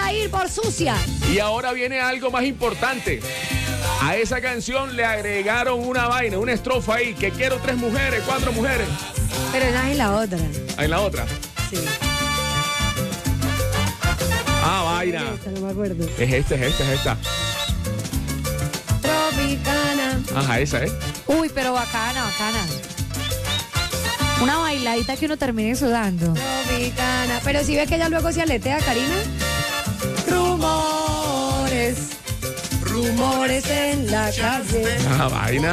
a ir por sucia. Y ahora viene algo más importante. A esa canción le agregaron una vaina, una estrofa ahí, que quiero 3 mujeres, 4 mujeres. Pero esa es en la otra. En la otra. Sí. Vaina. No me acuerdo. Es esta. Tropicana. Ajá, esa es. Uy, pero bacana. Una bailadita que uno termine sudando. Tropicana. Pero si ve que ella luego se aletea, Karina. Rumores en la calle. Vaina.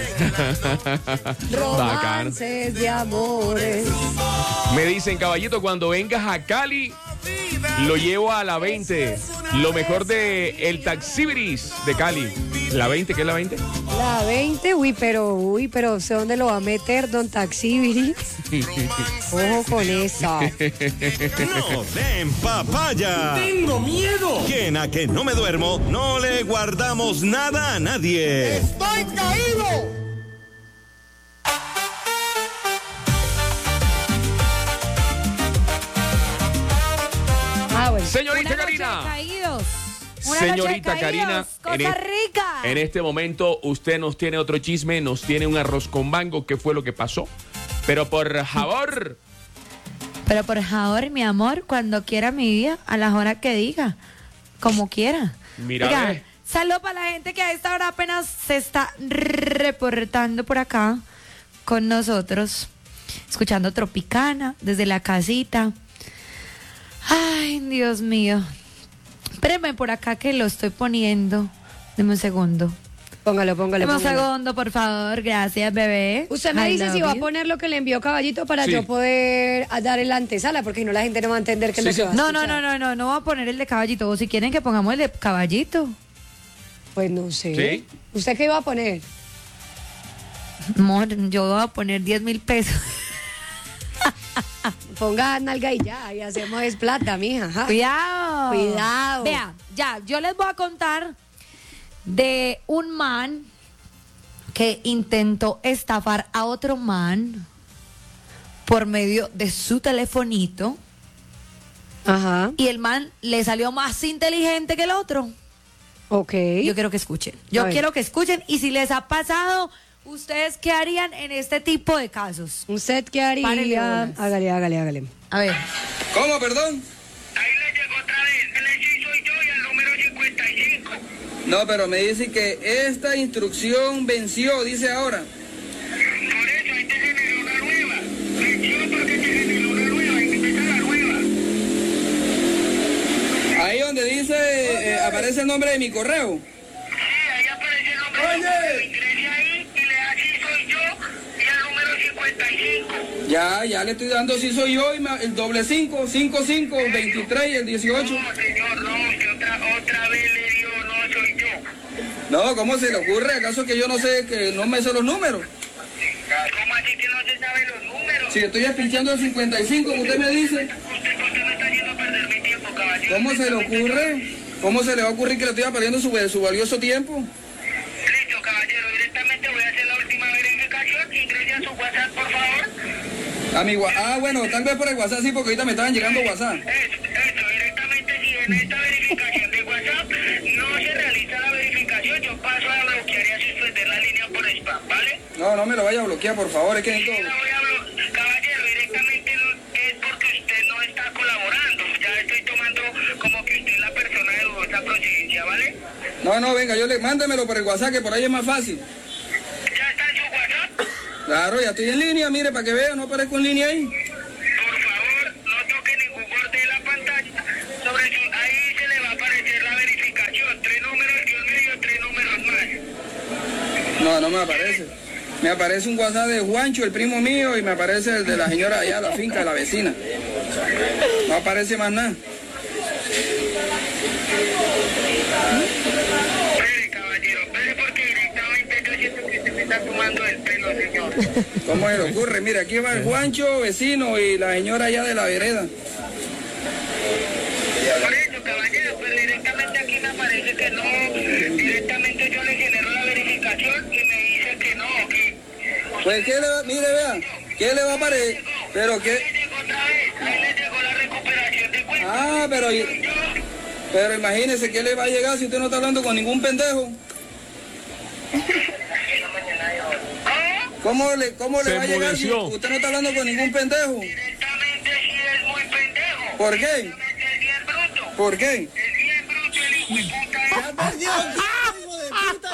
Romances de amores. Me dicen, caballito, cuando vengas a Cali, lo llevo a la 20. Lo mejor de el Taxibiris de Cali. ¿La 20? ¿Qué es la 20? La 20, pero sé dónde lo va a meter Don Taxibiri. Ojo con eso. No den papaya. ¡Tengo miedo! Que en A Que No Me Duermo no le guardamos nada a nadie. ¡Estoy caído! Bueno. Señorita Karina. Señorita Karina, Costa Rica. En este momento usted nos tiene otro chisme, nos tiene un arroz con mango, ¿qué fue lo que pasó? Pero por favor. Pero por favor, mi amor, cuando quiera mi vida, a las horas que diga, como quiera. Mira, oiga, saludo para la gente que a esta hora apenas se está reportando por acá con nosotros, escuchando Tropicana desde la casita. Ay, Dios mío. Espérenme por acá que lo estoy poniendo. Deme un segundo. Póngalo. Deme un segundo, por favor. Gracias, bebé. Usted me dice si va a poner lo que le envió Caballito para yo poder dar el antesala, porque si no la gente no va a entender qué es lo que va a escuchar. No voy a poner el de Caballito. O si quieren que pongamos el de Caballito. Pues no sé. ¿Sí? ¿Usted qué iba a poner? Amor, yo voy a poner 10,000 pesos. Ponga nalga y ya, y hacemos es plata, mija. Ajá. Cuidado. Vea, ya, yo les voy a contar de un man que intentó estafar a otro man por medio de su telefonito. Ajá. Y el man le salió más inteligente que el otro. Ok. Yo quiero que escuchen. Y si les ha pasado, ¿ustedes qué harían en este tipo de casos? ¿Usted qué haría? Párenle bolas. Hágale. A ver. ¿Cómo, perdón? Ahí le llegó otra vez, el soy yo y el número 55. No, pero me dice que esta instrucción venció, dice ahora. Por eso ahí te generó una nueva. Venció porque te generó una nueva, hay que empezar la nueva. Ahí donde dice, aparece el nombre de mi correo. Sí, ahí aparece el nombre de mi correo. Ingrese ahí y le da sí soy yo y el número 55. Ya le estoy dando si soy yo y el doble 5, 55, 23 y el 18. No, señor, no, que otra vez le dio no soy yo. No, ¿cómo se le ocurre? ¿Acaso que yo no sé, que no me sé los números? ¿Cómo así que no se sabe los números? Si estoy pinchando el 55, usted me dice. Usted me está haciendo perder mi tiempo, caballero. ¿Cómo se le ocurre? ¿Cómo se le va a ocurrir que le estoy perdiendo su valioso tiempo? Listo, caballero, directamente voy a hacer la última verificación. Ingrese a su WhatsApp, por favor. Bueno, tal vez por el WhatsApp sí, porque ahorita me estaban llegando WhatsApp. Eso, directamente si en esta verificación de WhatsApp no se realiza la verificación, yo paso a bloquear y a suspender la línea por spam, ¿vale? No me lo vaya a bloquear, por favor, es que Sí, necesito... la voy a bloquear. Caballero, directamente es porque usted no está colaborando. Ya estoy tomando como que usted es la persona de dudosa procedencia, ¿vale? No, venga, mándemelo por el WhatsApp, que por ahí es más fácil. ¿Ya está en su WhatsApp? Claro, ya estoy en línea, mire, para que vea, no aparezco en línea ahí. Por favor, no toque ningún borde de la pantalla. Ahí se le va a aparecer la verificación. 3 números y un medio, 3 números más. No me aparece. Me aparece un WhatsApp de Juancho, el primo mío, y me aparece el de la señora allá, la finca de la vecina. No aparece más nada. Espere, caballero, espere porque directamente yo siento que usted me está tomando el pelo, señor. ¿Cómo se le ocurre? Mira, aquí va el Juancho, vecino, y la señora allá de la vereda. Por eso, caballero, pues directamente aquí me aparece que no. Directamente yo le genero la verificación y me dice que no, que... Pues, mire, vea, ¿qué le va a aparecer? Pero Ahí qué... le llegó otra vez, ahí le llegó la recuperación de cuenta. pero... Pero imagínese qué le va a llegar si usted no está hablando con ningún pendejo. ¿Cómo le va a llegar si usted no está hablando con ningún pendejo? Directamente sí es muy pendejo. ¿Por qué? El día es bruto. ¿Por qué? El día es bruto, el hijo de puta. ¡Ya perdió el tiempo, hijo de puta!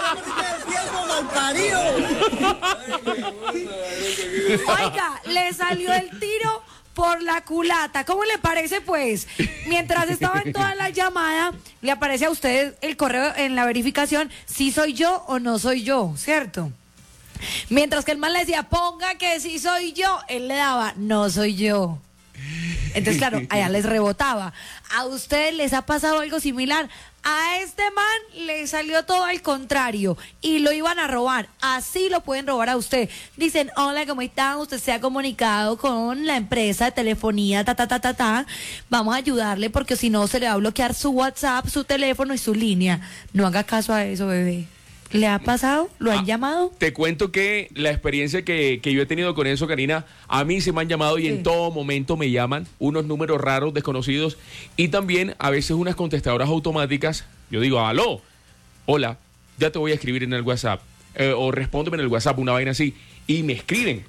¡Ya perdiste el tiempo, malparido! Oiga, le salió el tiro por la culata. ¿Cómo le parece, pues? Mientras estaba en toda la llamada, le aparece a usted el correo en la verificación, si soy yo o no soy yo, ¿cierto? Mientras que el man le decía, ponga que sí soy yo, él le daba, no soy yo. Entonces, claro, allá les rebotaba. ¿A ustedes les ha pasado algo similar? A este man le salió todo al contrario y lo iban a robar. Así lo pueden robar a usted. Dicen, hola, ¿cómo están? Usted se ha comunicado con la empresa de telefonía, Vamos a ayudarle porque si no se le va a bloquear su WhatsApp, su teléfono y su línea. No haga caso a eso, bebé. ¿Le ha pasado? ¿Lo han llamado? Te cuento que la experiencia que yo he tenido con eso, Karina, a mí se me han llamado y en todo momento me llaman unos números raros, desconocidos, y también a veces unas contestadoras automáticas. Yo digo, aló, hola, ya te voy a escribir en el WhatsApp, o respóndeme en el WhatsApp, una vaina así, y me escriben,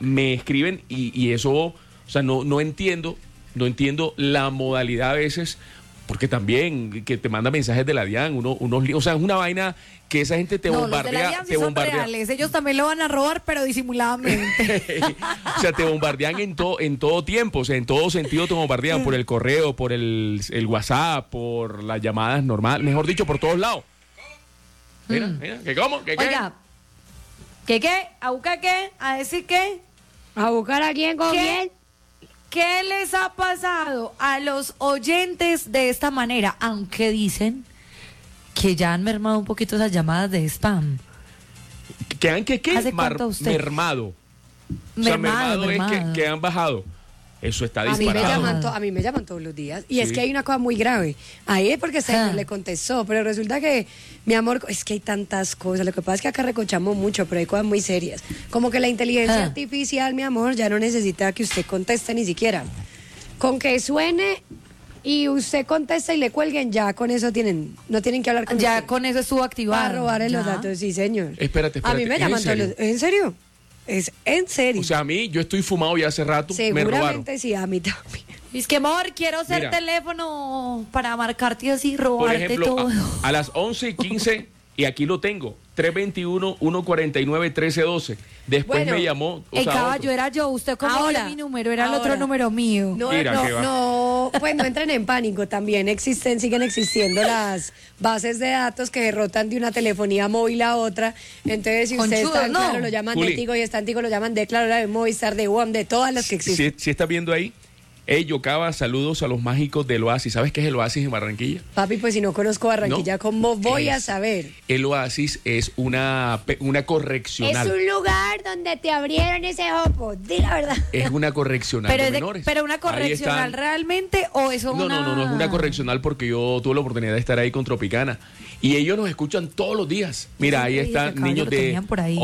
y eso, o sea, no entiendo la modalidad a veces, porque también que te manda mensajes de la DIAN, o sea, es una vaina que esa gente te bombardea. Los de la DIAN sí son reales, ellos también lo van a robar, pero disimuladamente. O sea, te bombardean en todo tiempo, o sea, en todo sentido te bombardean, por el correo, por el WhatsApp, por las llamadas normales, mejor dicho, por todos lados. Mira, ¿que cómo? ¿Que qué? Oiga, ¿qué? ¿A buscar qué? ¿A decir qué? ¿A buscar a quién con quién? ¿Qué les ha pasado a los oyentes de esta manera? Aunque dicen que ya han mermado un poquito esas llamadas de spam. ¿Que han qué? ¿Hace cuánto usted? Mermado. O sea, mermado es que han bajado. Eso está disparado. A mí me llaman todos los días. Y es que hay una cosa muy grave. Ahí es porque Señor le contestó, pero resulta que, mi amor, es que hay tantas cosas. Lo que pasa es que acá recochamos mucho, pero hay cosas muy serias. Como que la inteligencia artificial, mi amor, ya no necesita que usted conteste ni siquiera. Con que suene y usted contesta y le cuelguen, ya con eso no tienen que hablar con ya usted. Con eso estuvo activado. Para robarle los datos, sí, señor. Espérate. A mí me llaman todos los... ¿En serio? Es en serio. O sea, a mí, yo estoy fumado ya hace rato, me robaron. Seguramente sí, a mí también. Es que, amor, quiero ser teléfono para marcarte así, robarte por ejemplo, todo. A las 11:15, y aquí lo tengo, 321-149-1312. Después me llamó. El caballo era yo, usted como mi número, era el otro número mío. No, pues no entren en pánico también. Siguen existiendo las bases de datos que rotan de una telefonía móvil a otra. Entonces, si usted está en Claro, lo llaman de Tigo, y está en Tigo, lo llaman de Claro, de Movistar, de WOM, de todas las que existen. Si estás viendo ahí, Yocava, saludos a los mágicos del Oasis. ¿Sabes qué es el Oasis en Barranquilla? Papi, pues si no conozco Barranquilla, ¿cómo voy a saber? El Oasis es una correccional. Es un lugar donde te abrieron ese ojo, di la verdad. Es una correccional de menores. ¿Pero una correccional realmente o eso no, es una correccional porque yo tuve la oportunidad de estar ahí con Tropicana. Y ellos nos escuchan todos los días. Mira, ahí están niños de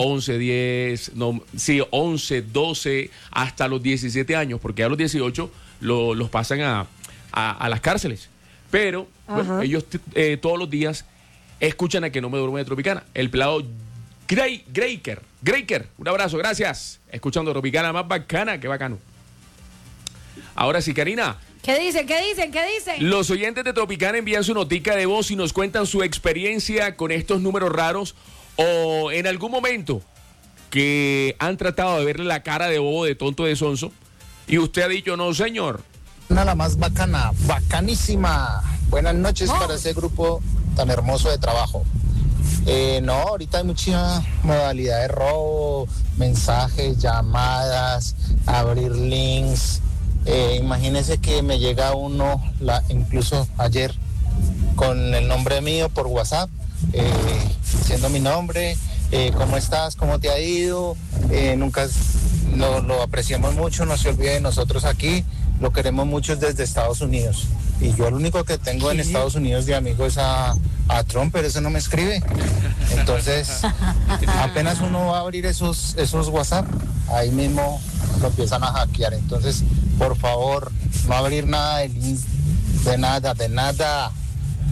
11, 12, hasta los 17 años, porque a los 18 los pasan a las cárceles. Pero bueno, ellos todos los días escuchan a Que No Me Duermo de Tropicana. El pelado Greiker, un abrazo, gracias. Escuchando Tropicana, más bacana, qué bacano. Ahora sí, Karina. ¿Qué dicen? Los oyentes de Tropicana envían su notica de voz y nos cuentan su experiencia con estos números raros o en algún momento que han tratado de verle la cara de bobo, de tonto, de sonso y usted ha dicho, no señor. La más bacana, bacanísima. Buenas noches para ese grupo tan hermoso de trabajo. No, ahorita hay mucha modalidad de robo, mensajes, llamadas, abrir links. Imagínese que me llega uno, incluso ayer, con el nombre mío por WhatsApp, diciendo mi nombre, cómo estás, cómo te ha ido, nunca lo apreciamos mucho, no se olvide de nosotros aquí, lo queremos mucho desde Estados Unidos. Y yo el único que tengo en Estados Unidos de amigo es a Trump, pero eso no me escribe. Entonces, apenas uno va a abrir esos WhatsApp, ahí mismo lo empiezan a hackear. Entonces, por favor, no abrir nada de links, de nada.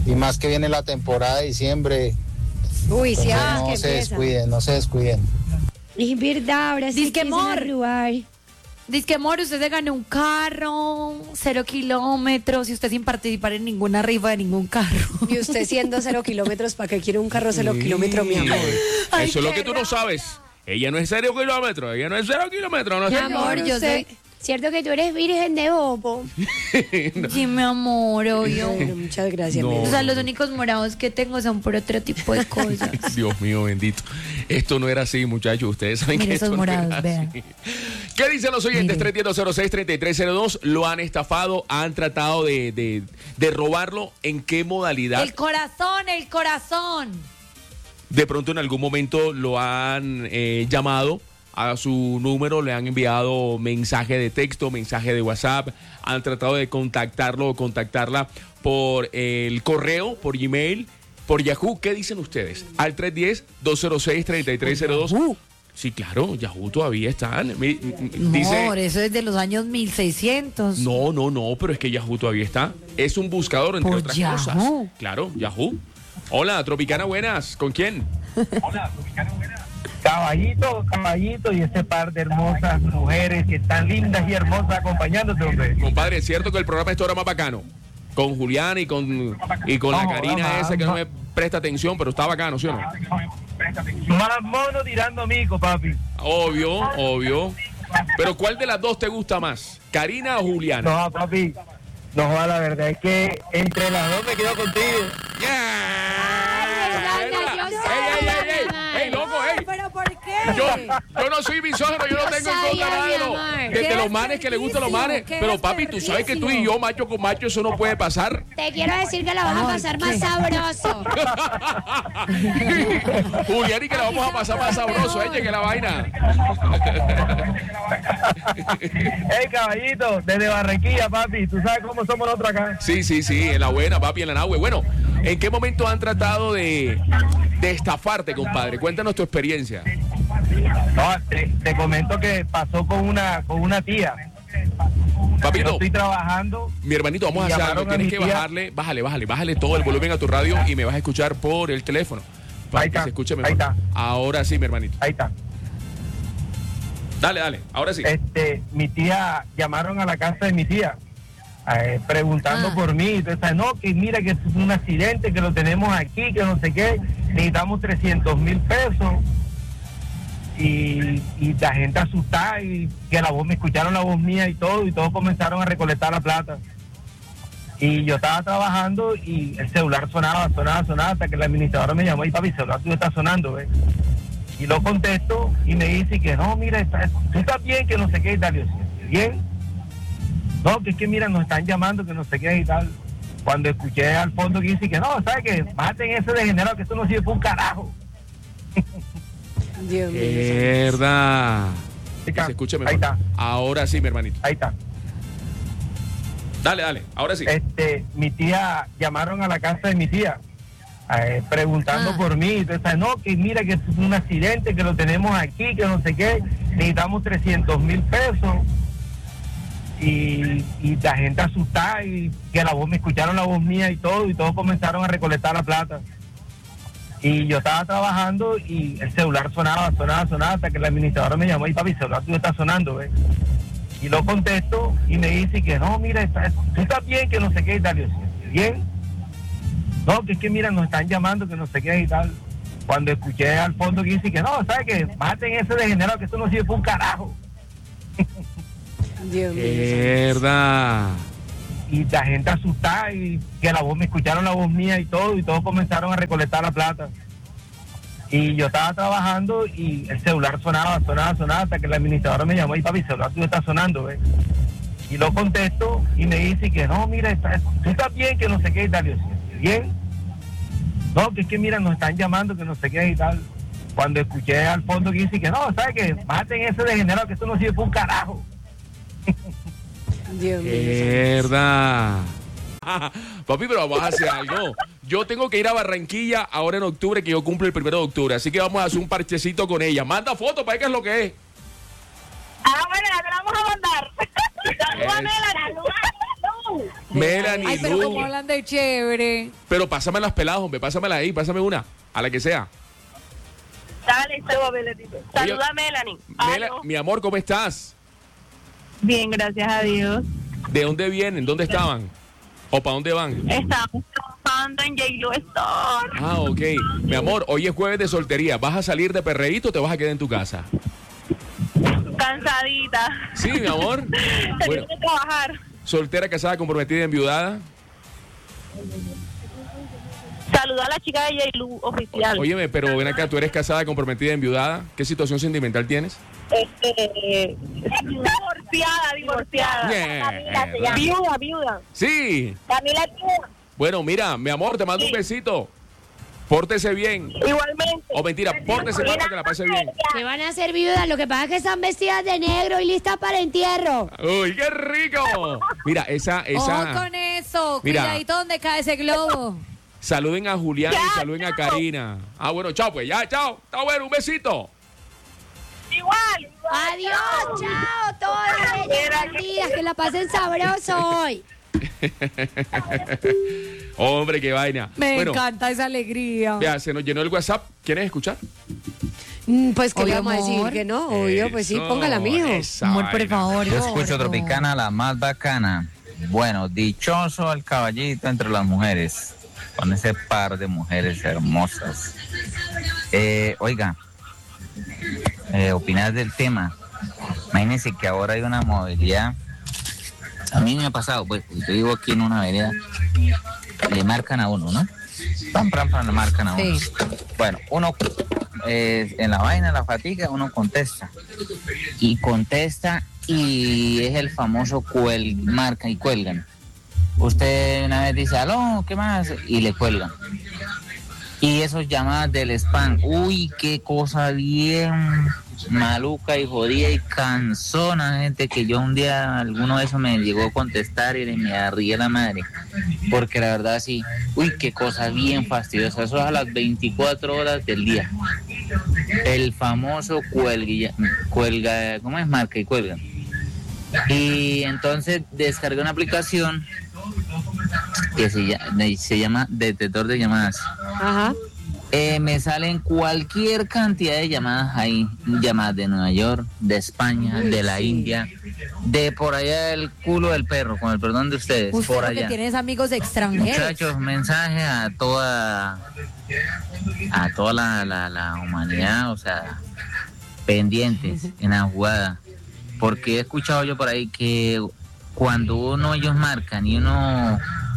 Y más que viene la temporada de diciembre. Uy, sí, Entonces, que no se empieza. descuiden, no se descuiden. Es verdad, ahora sí Dice que empiezan a amor. robar. Dice que, amor, usted se ganó un carro, 0 kilómetros, y usted sin participar en ninguna rifa de ningún carro. Y usted siendo 0 kilómetros, ¿para qué quiere un carro 0 kilómetros, mi amor? Ay, Eso es lo qué que tú no sabes. Ella no es 0 kilómetros, ella no es 0 kilómetros. No Mi sé. amor, yo usted, sé. cierto que tú eres virgen de bobo. Sí, mi amor, obvio. Bueno, muchas gracias, No. mi amor. O sea, los únicos morados que tengo son por otro tipo de cosas. Dios mío, bendito. Esto no era así, muchachos. Ustedes saben Mire que esos esto morados, no era vean. así. ¿Qué dicen los oyentes? Mire. 310-06-3302. ¿Lo han estafado? ¿Han tratado de robarlo? ¿En qué modalidad? El corazón, el corazón. De pronto en algún momento lo han llamado a su número, le han enviado mensaje de texto, mensaje de WhatsApp, han tratado de contactarlo o contactarla por el correo, por Gmail, por Yahoo. ¿Qué dicen ustedes? Al 310-206-3302. Sí, claro, Yahoo todavía están. Dice, Amor, eso es de los años 1600. no, pero es que Yahoo todavía está. Es un buscador, entre ¿Por otras Yahoo? cosas. Claro, Yahoo. Hola, Tropicana, buenas. ¿Con quién? Caballito y ese par de hermosas mujeres que están lindas y hermosas acompañándote, hombre. Compadre, es cierto que el programa está ahora más bacano. Con Julián y con la Karina esa que no me presta atención, pero está bacano, ¿sí o no? Más mono tirando mico, papi. Obvio. Pero ¿cuál de las dos te gusta más? ¿Karina o Julián? No, papi. No, la verdad es que entre las dos me quedo contigo. ¡Ey, loco, ey! ¿Pero por qué? Yo no soy misógino, yo no tengo en contra nada de los manes que le gustan los manes. Qué Pero papi, tú sabes que tú y yo, macho con macho, eso no puede pasar. Te quiero decir que la vas a pasar más sabroso. Julián, y que la vamos a pasar más sabroso, que la vaina. Hey, caballito, desde Barranquilla, papi. ¿Tú sabes cómo somos nosotros acá? Sí, en la buena, papi, en la nahue. Bueno, ¿en qué momento han tratado de estafarte, compadre? Cuéntanos tu experiencia. No, te comento que pasó con una tía. Yo Papito, estoy trabajando. mi hermanito, vamos a Y hacer algo. llamaron a Tienes mi que tía. bájale todo el volumen a tu radio y me vas a escuchar por el teléfono. Para Ahí que está, se escuche mejor. ahí está. Ahora sí, mi hermanito. Ahí está. Dale, ahora sí. Mi tía, llamaron a la casa de mi tía preguntando por mí. Entonces, no, que mira que es un accidente, que lo tenemos aquí, que no sé qué, necesitamos 300,000 pesos. Y la gente asustada y que me escucharon la voz mía y todos comenzaron a recolectar la plata. Y yo estaba trabajando y el celular sonaba hasta que la administradora me llamó y papi, el celular tuyo está sonando, ¿ves? Y lo contesto y me dice que no, mira, tú estás bien, que no sé qué y tal. Yo, ¿bien? No, que es que mira, nos están llamando, que no sé qué y tal. Cuando escuché al fondo que dice que no, ¿sabes qué? Bájate en ese degenerado que esto no sirve para un carajo. Dios mío. Verdad. Ahí Que está, se escuche ahí mejor. está. Ahora sí, mi hermanito. Ahí está. Dale, ahora sí. Mi tía, llamaron a la casa de mi tía preguntando por mí. Entonces, no, que mira que es un accidente, que lo tenemos aquí, que no sé qué, necesitamos 300,000 pesos. Y la gente asustada y que me escucharon la voz mía y todos comenzaron a recolectar la plata. Y yo estaba trabajando y el celular sonaba hasta que la administradora me llamó y papi, el celular tuyo está sonando, ¿ves? Y lo contesto y me dice que no, mira, tú estás bien, que no sé qué y tal. Yo, ¿bien? No, que es que mira, nos están llamando, que no sé qué y tal. Cuando escuché al fondo que dice que no, ¿sabes qué? Bájate en ese degenerado que esto no sirve para un carajo. Dios mío. Verdad. Y la gente asustada y que me escucharon la voz mía y todos comenzaron a recolectar la plata. Y yo estaba trabajando y el celular sonaba hasta que la administradora me llamó y papi, el celular tuyo está sonando, ¿ves? Y lo contesto y me dice que no, mira, tú estás bien, que no sé qué y tal. Yo, ¿bien? No, que es que mira, nos están llamando, que no sé qué y tal. Cuando escuché al fondo que dice que no, ¿sabes qué? Bájate en ese degenerado que esto no sirve para un carajo. Dios mío. Verdad. Papi, pero vamos a hacer algo. Yo tengo que ir a Barranquilla ahora en octubre, que yo cumplo el 1 de octubre. Así que vamos a hacer un parchecito con ella. Manda foto para ver qué es lo que es. Bueno, ya te la vamos a mandar. Melanie Ay, pero Lu. como hablan de chévere. Pero pásame las peladas, hombre, pásamela ahí, pásame una, a la que sea. Dale, saluda a Melanie. Mi amor, ¿cómo estás? Bien, gracias a Dios. ¿De dónde vienen? ¿Dónde estaban? ¿O para dónde van? Estamos trabajando en J-Lo Store. Ah, ok. Mi amor, hoy es jueves de soltería. ¿Vas a salir de perreíto o te vas a quedar en tu casa? Cansadita. Sí, mi amor. Tengo que trabajar. Soltera, casada, comprometida, enviudada. Saluda a la chica de J-Lo oficial. Óyeme, pero ven acá, tú eres casada, comprometida, enviudada. ¿Qué situación sentimental tienes? Divorciada. Yeah. Viuda. Sí. Camila viuda. Bueno, mira, mi amor, te mando un besito. Pórtese bien. Igualmente. O mentira, pórtese mal para que la pase bien. Que van a ser viudas, lo que pasa es que están vestidas de negro y listas para entierro. ¡Uy, qué rico! Mira, esa. Ojo con eso. Mira. Cuidadito donde cae ese globo. Saluden a Julián y saluden a Karina. Ah, bueno, chao, pues ya, chao. Está bueno, un besito. Igual. Adiós, chao, todas bellas bandidas, que la pasen sabroso hoy. Hombre, qué vaina. Me encanta esa alegría. Vea, se nos llenó el WhatsApp. ¿Quieres escuchar? Pues que le Obvio, vamos a decir amor. que no, obvio, pues sí, Eso, póngala, mijo. esa Amor, por vaina. favor. Yo escucho gordo. Tropicana, la más bacana. Bueno, dichoso el caballito entre las mujeres, con ese par de mujeres hermosas. Oiga, opinar del tema. Imagínense que ahora hay una movilidad. A mí me ha pasado, pues, yo vivo aquí en una vereda, le marcan a uno, ¿no? Pam, le marcan a uno. Sí. Bueno, uno en la vaina, la fatiga, uno contesta. Y contesta y es el famoso marca y cuelgan. Usted una vez dice, aló, ¿qué más? Y le cuelgan. Y esos llamadas del spam, uy, qué cosa bien maluca y jodida y cansona, gente, que yo un día alguno de esos me llegó a contestar y me arrié la madre. Porque la verdad sí, uy, qué cosa bien fastidiosa. Eso es a las 24 horas del día. El famoso cuelga, ¿cómo es? Marca y cuelga. Y entonces descargué una aplicación que se llama detector de llamadas. Ajá. Me salen cualquier cantidad de llamadas ahí, llamadas de Nueva York, de España, de la India, de por allá del culo del perro, con el perdón de ustedes, Usted por porque allá. tienes amigos extranjeros. Muchachos, mensaje a toda la humanidad, o sea, pendientes en la jugada, porque he escuchado yo por ahí que cuando ellos marcan y uno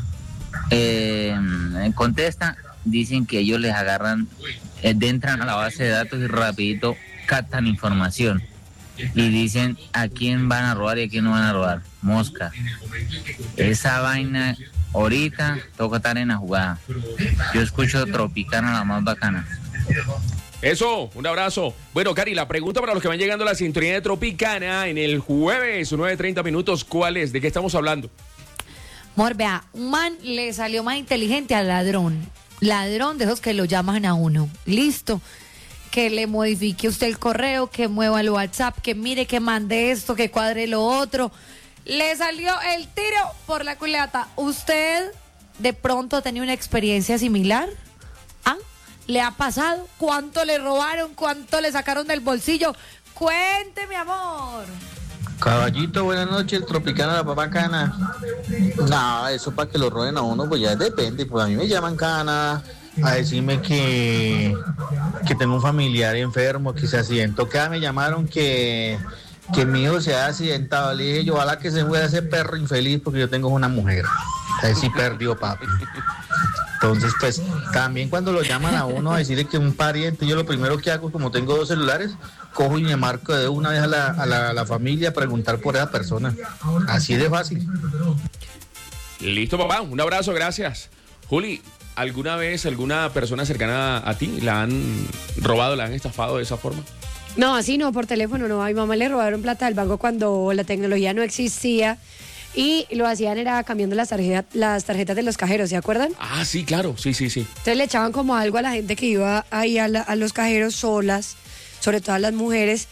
contesta, dicen que ellos les agarran, entran a la base de datos y rapidito captan información y dicen a quién van a robar y a quién no van a robar. Mosca. Esa vaina ahorita toca estar en la jugada. Yo escucho Tropicana, la más bacana. Eso, un abrazo. Bueno, Cari, la pregunta para los que van llegando a la sintonía de Tropicana en el jueves, 9:30 minutos, ¿cuál es? ¿De qué estamos hablando? Amor, vea, un man le salió más inteligente al ladrón. Ladrón de esos que lo llaman a uno. Listo. Que le modifique usted el correo, que mueva el WhatsApp, que mire, que mande esto, que cuadre lo otro. Le salió el tiro por la culata. ¿Usted de pronto ha tenido una experiencia similar? ¿Ah? ¿Le ha pasado? ¿Cuánto le robaron? ¿Cuánto le sacaron del bolsillo? Cuénteme, amor. Caballito, buenas noches, el Tropicana, la bacana. No, eso para que lo roben a uno, pues ya depende. Pues a mí me llaman cana a decirme que tengo un familiar enfermo, que se accidentó. Que me llamaron que mi hijo se ha accidentado. Le dije yo, ojalá que se muera ese perro infeliz porque yo tengo una mujer. Ahí sí perdió, papi. Entonces, pues, también cuando lo llaman a uno a decirle que un pariente, yo lo primero que hago, como tengo 2 celulares, cojo y me marco de una vez a la familia a preguntar por esa persona. Así de fácil. Listo, papá. Un abrazo, gracias. Juli, ¿alguna vez alguna persona cercana a ti la han robado, la han estafado de esa forma? No, así no, por teléfono no. A mi mamá le robaron plata del banco cuando la tecnología no existía y lo hacían era cambiando las tarjetas de los cajeros, ¿se acuerdan? Ah, sí, claro, sí. Entonces le echaban como algo a la gente que iba ahí a los cajeros solas, sobre todo a las mujeres,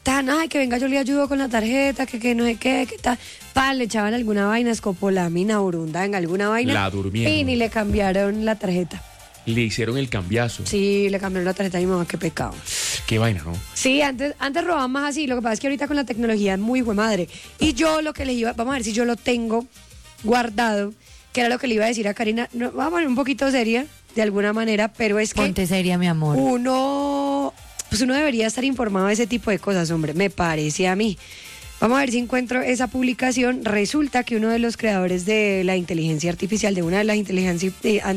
tan, ay, que venga yo le ayudo con la tarjeta, que no sé qué, que tal. Le echaban alguna vaina, escopolamina, burunda, en alguna vaina. La durmieron. Y ni le cambiaron la tarjeta. Le hicieron el cambiazo. Sí, le cambiaron la tarjeta a mi mamá, qué pecado. Qué vaina, ¿no? Sí, antes robaban más así, lo que pasa es que ahorita con la tecnología es muy madre. Y yo lo que le iba, vamos a ver si yo lo tengo guardado, que era lo que le iba a decir a Karina, no, vamos a poner un poquito seria, de alguna manera, pero es que... Ponte seria, mi amor. Uno debería estar informado de ese tipo de cosas, hombre, me parece a mí. Vamos a ver si encuentro esa publicación. Resulta que uno de los creadores de la inteligencia artificial, de una de las inteligencias...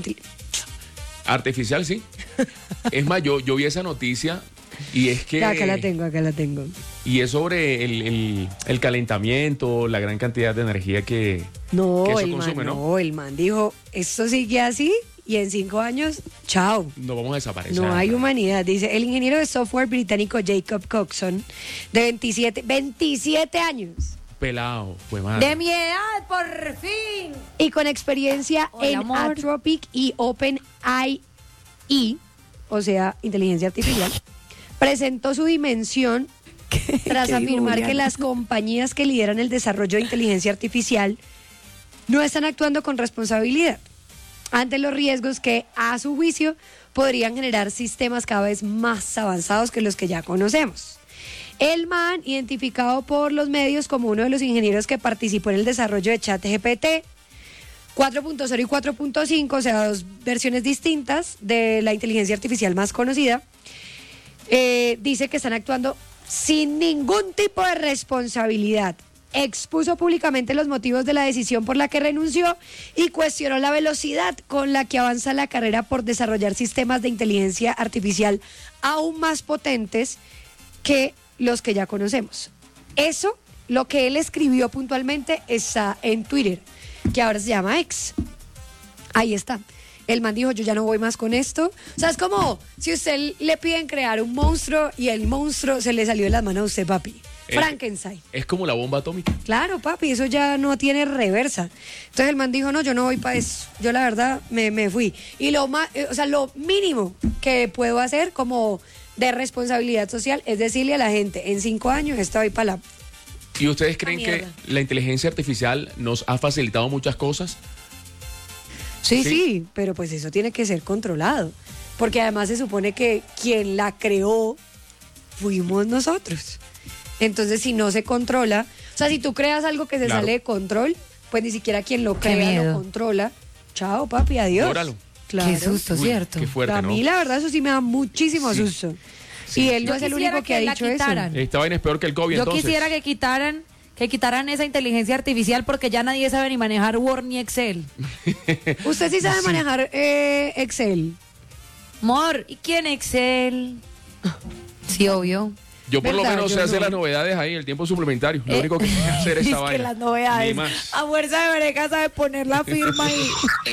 Artificial, sí. Es más, yo vi esa noticia y es que... Acá la tengo. Y es sobre el calentamiento, la gran cantidad de energía que eso consume, ¿no? No, el man dijo, esto sigue así y en 5 años, chao. No vamos a desaparecer. No hay humanidad, dice el ingeniero de software británico Jacob Coxon, de 27 años. Pelado, pues madre. De mi edad, por fin. Y con experiencia Hola, en amor. Anthropic y OpenAI, o sea, inteligencia artificial, presentó su dimensión tras ¿Qué dijo afirmar Juliana? que las compañías que lideran el desarrollo de inteligencia artificial no están actuando con responsabilidad ante los riesgos que, a su juicio, podrían generar sistemas cada vez más avanzados que los que ya conocemos. El man, identificado por los medios como uno de los ingenieros que participó en el desarrollo de ChatGPT 4.0 y 4.5, o sea, 2 versiones distintas de la inteligencia artificial más conocida, dice que están actuando sin ningún tipo de responsabilidad. Expuso públicamente los motivos de la decisión por la que renunció y cuestionó la velocidad con la que avanza la carrera por desarrollar sistemas de inteligencia artificial aún más potentes que los que ya conocemos. Eso, lo que él escribió puntualmente, está en Twitter, que ahora se llama X. Ahí está. El man dijo, yo ya no voy más con esto. O sea, es como si usted le piden crear un monstruo y el monstruo se le salió de las manos a usted, papi. Frankenstein. Es como la bomba atómica. Claro, papi, eso ya no tiene reversa. Entonces el man dijo, no, yo no voy para eso. Yo la verdad me fui. Y lo mínimo que puedo hacer como de responsabilidad social es decirle a la gente, en 5 años estoy para la... ¿Y ustedes creen que la inteligencia artificial nos ha facilitado muchas cosas? Sí, pero pues eso tiene que ser controlado. Porque además se supone que quien la creó fuimos nosotros. Entonces, si no se controla, o sea, si tú creas algo que se sale de control, pues ni siquiera quien lo crea lo controla. Chao, papi, adiós. Óralo. Claro. Qué susto, ¿cierto? Qué fuerte, A ¿no? mí, la verdad, eso sí me da muchísimo susto. Y él no Yo es el quisiera único que ha que la dicho eso. quitaran. Esta vaina es peor que el COVID, Yo entonces. quisiera que quitaran esa inteligencia artificial porque ya nadie sabe ni manejar Word ni Excel. Usted sí sabe manejar Excel. Amor, ¿y quién Excel? Sí, obvio. Yo por lo ¿Verdad? menos Yo sé hacer no. las novedades ahí, el tiempo suplementario. Lo único que hay que hacer es Es esa que vaina. las novedades. Ni más. A fuerza de breca sabe poner la firma y...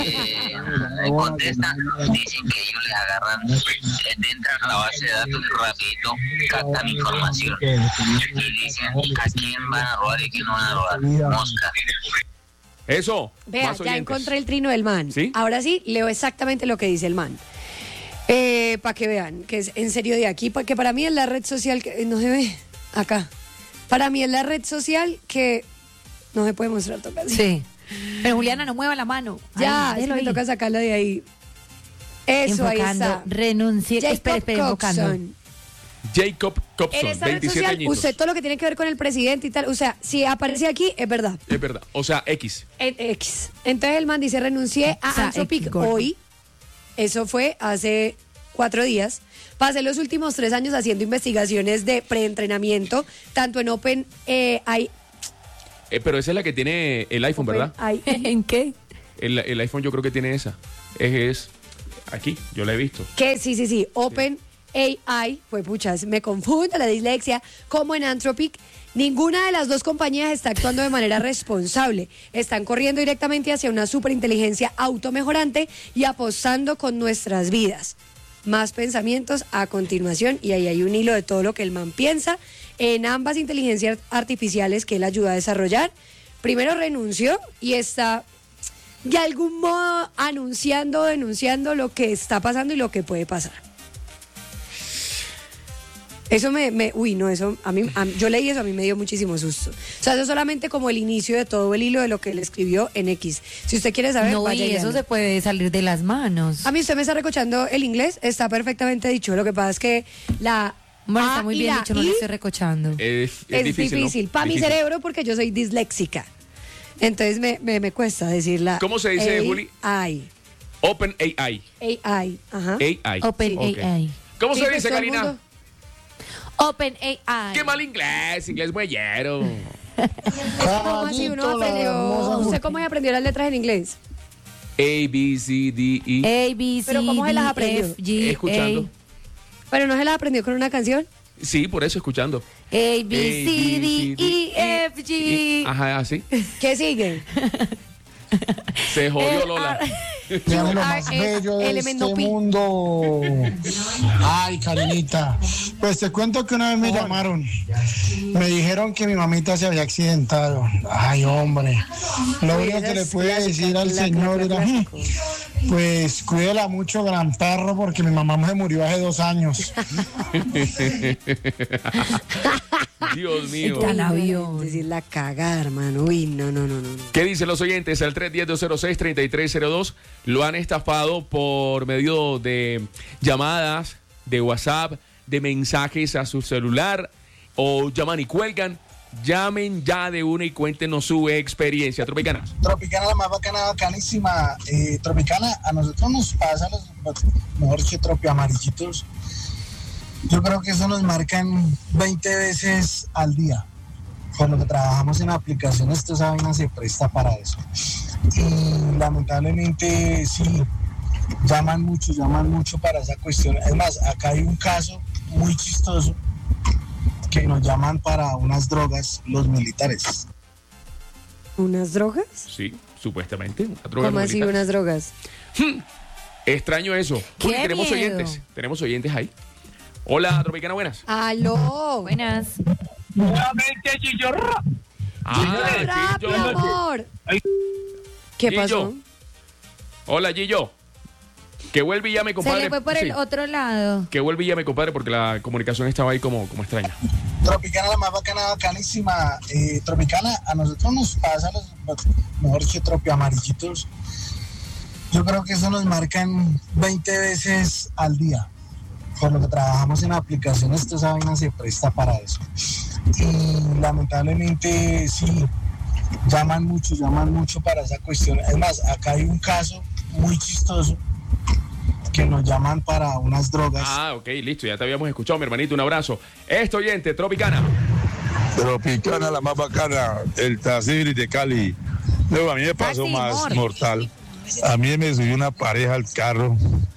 Le contestan, dicen que ellos les agarran, entran a la base de datos rapidito, captan información y dicen a quién van a robar y a quién no van a robar. Mosca. Eso. Vea, más ya oyentes. encontré el trino del man. ¿Sí? Ahora sí, leo exactamente lo que dice el man. Para que vean, que es en serio de aquí, porque para mí es la red social que no se ve acá. Para mí es la red social que no se puede mostrar tocar. Sí. Pero Juliana, no mueva la mano. Ya, Ahí, es que déjelo me ahí. toca sacarla de ahí. Eso, ahí Enfocando, está. renuncié. Jacob Espera, enfocando. Coxon. Jacob En Copson, esta red 27 social, añitos. usted todo lo que tiene que ver con el presidente y tal, o sea, si aparece aquí, es verdad. Es verdad. O sea, X. En X. Entonces el man dice, renuncié a O sea, Anthropic X, gordo. hoy. Eso fue hace 4 días. Pasé los últimos 3 años haciendo investigaciones de preentrenamiento, tanto en OpenAI. Pero esa es la que tiene el iPhone, ¿verdad? ¿En qué? El iPhone yo creo que tiene esa. Es aquí, yo la he visto. Que sí. OpenAI, pues puchas, me confundo la dislexia, como en Anthropic. Ninguna de las dos compañías está actuando de manera responsable. Están corriendo directamente hacia una superinteligencia automejorante y apostando con nuestras vidas. Más pensamientos a continuación, y ahí hay un hilo de todo lo que el man piensa en ambas inteligencias artificiales que él ayudó a desarrollar. Primero renunció y está de algún modo denunciando lo que está pasando y lo que puede pasar. Eso uy, no, eso, yo leí eso, a mí me dio muchísimo susto. O sea, eso es solamente como el inicio de todo el hilo de lo que él escribió en X. Si usted quiere saber, No, vaya y eso léalo. se puede salir de las manos. A mí usted me está recochando el inglés, está perfectamente dicho. Lo que pasa es que la Bueno, A está muy y bien la dicho, no I le estoy recochando. Es es difícil, ¿no? Para mi Difícil. cerebro, porque yo soy disléxica. Entonces me cuesta decirla. ¿Cómo se dice, Juli? AI. Open AI. AI, ajá. AI. Open Ok. AI. ¿Cómo Sí, se pues dice, todo el Karina? mundo- Open AI. Qué mal inglés muellero. ¿Cómo así uno aprendió? ¿Usted cómo aprendió las letras en inglés? A, B, C, D, E. A, B, C, Pero ¿cómo se las D, aprendió? F, G, Escuchando. ¿Pero no se las aprendió con una canción? Sí, por eso escuchando. A, B, C, D, E, F, G. Ajá, así. ¿Qué sigue? Se jodió Lola. Dígame lo más bello de elemento este pi. mundo. Ay, Karinita. Pues te cuento que una vez me llamaron. Me dijeron que mi mamita se había accidentado. Ay, hombre. Lo Uy, único esa que le es pude clásica, decir al clásica, señor era, clásico. pues cuídela mucho, gran perro, porque mi mamá se murió hace 2 años. Dios mío. Está el avión. Decir la cagada, hermano. Uy, no. ¿Qué dicen los oyentes? Al 310-206-3302 lo han estafado por medio de llamadas, de WhatsApp, de mensajes a su celular o llaman y cuelgan. Llamen ya de una y cuéntenos su experiencia. Tropicana. Tropicana, la más bacana, bacanísima. Tropicana, a nosotros nos pasa, mejor que tropiamarillitos. Yo creo que eso nos marcan 20 veces al día. Por lo que trabajamos en aplicaciones, esta vaina se presta para eso. Y lamentablemente, sí, llaman mucho para esa cuestión. Es más, acá hay un caso muy chistoso que nos llaman para unas drogas los militares. ¿Unas drogas? Sí, supuestamente. Una droga ¿Cómo no así militar. unas drogas? Extraño eso. ¡Qué Juli, tenemos miedo! oyentes. Tenemos oyentes ahí. Hola, Tropicana, buenas. ¡Aló! Buenas. Nuevamente, chillorro. Ah, ¡Rápido, Gillo. amor! ¿Qué Gillo. pasó? Hola, Gillo. Que vuelve y llame, Se compadre. le fue por el Sí. otro lado. Que vuelve y llame, compadre, porque la comunicación estaba ahí como extraña. Tropicana, la más bacana, bacanísima. Tropicana, a nosotros nos pasa, mejor que tropiamarillitos. Yo creo que eso nos marcan 20 veces al día. Por lo que trabajamos en aplicaciones, esta vaina se presta para eso. Y lamentablemente, sí, llaman mucho para esa cuestión. Es más, acá hay un caso muy chistoso que nos llaman para unas drogas. Ah, ok, listo, ya te habíamos escuchado, mi hermanito, un abrazo. Oyente, Tropicana. Tropicana, la más bacana, el Tazibri de Cali. Luego a mí me pasó más mortal. A mí me subió una pareja al carro.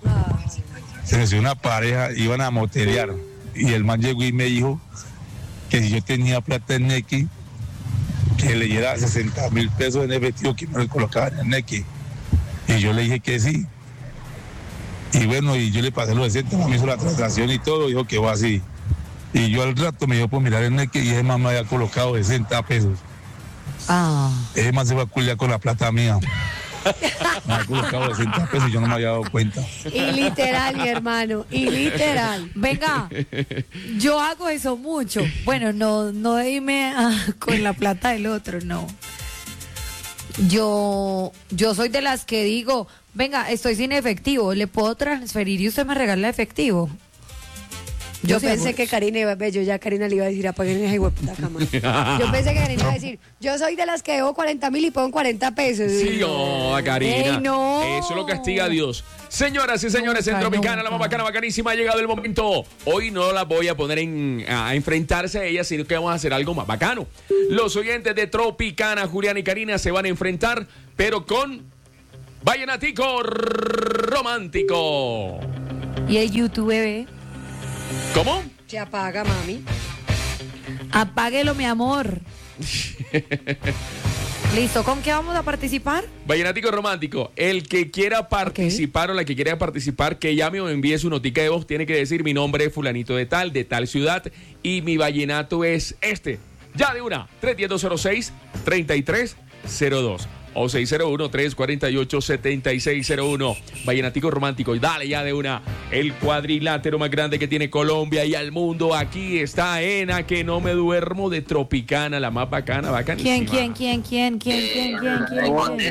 Se me subió una pareja, iban a moterear. Y el man llegó y me dijo que si yo tenía plata en Nequi, que le diera 60,000 pesos en efectivo que me lo colocaban en Nequi. Y yo le dije que sí. Y bueno, y yo le pasé los 60, me hizo la transacción y todo, dijo que va así. Y yo al rato me dio por mirar en Nequi y ese man me había colocado 60 pesos. Ese man se va a culiar con la plata mía. Me había colocado 60 pesos y yo no me había dado cuenta. Y literal, mi hermano, y literal. Venga, yo hago eso mucho. Bueno, no de irme con la plata del otro, no. Yo soy de las que digo, venga, estoy sin efectivo, ¿le puedo transferir y usted me regala efectivo? Yo sí pensé hago que Karina iba a ver, yo ya Karina le iba a decir, apaguen esa hueputa cama. Yo pensé que Karina iba a decir, yo soy de las que debo 40,000 y pongo 40 pesos. Sí, no, Karina. Ey, no. Eso lo castiga a Dios. Señoras y señores, en Tropicana, la más bacana, bacanísima, ha llegado el momento. Hoy no la voy a poner a enfrentarse a ella, sino que vamos a hacer algo más bacano. Los oyentes de Tropicana, Julián y Karina, se van a enfrentar, pero con vallenatico romántico. ¿Y el YouTube, bebé? ¿Cómo? Se apaga, mami. Apáguelo, mi amor. Listo, ¿con qué vamos a participar? Vallenático romántico. El que quiera participar o la que quiera participar, que llame o envíe su notica de voz, tiene que decir mi nombre es fulanito de tal ciudad y mi vallenato es este. Ya de una, 310-206-3302. o 601-348-7601. Vallenatico romántico. Y dale ya de una. El cuadrilátero más grande que tiene Colombia y al mundo. Aquí está Ena, que no me duermo, de Tropicana, la más bacana, bacanísima. ¿Quién?